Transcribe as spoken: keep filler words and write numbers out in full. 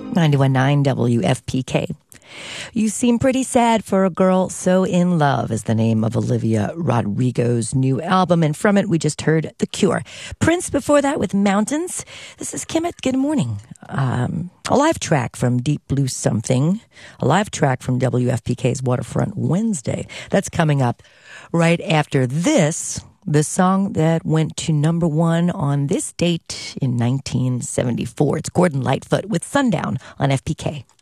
ninety-one point nine W F P K. You Seem Pretty Sad for a Girl So in Love is the name of Olivia Rodrigo's new album, and from it we just heard The Cure. Prince before that with Mountains. This is Kim at Good Morning. Um, a live track from Deep Blue Something, a live track from W F P K's Waterfront Wednesday. That's coming up right after this, the song that went to number one on this date in nineteen seventy-four. It's Gordon Lightfoot with Sundown on F P K.